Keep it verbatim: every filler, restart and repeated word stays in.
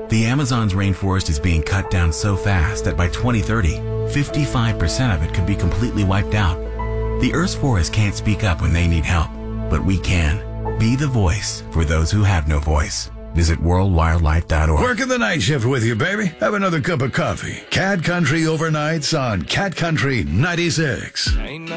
The Amazon's rainforest is being cut down so fast that by twenty thirty, fifty-five percent of it could be completely wiped out. The Earth's forests can't speak up when they need help, but we can. Be the voice for those who have no voice. Visit world wildlife dot org. Working the night shift with you, baby. Have another cup of coffee. Cat Country Overnights on Cat Country ninety-six.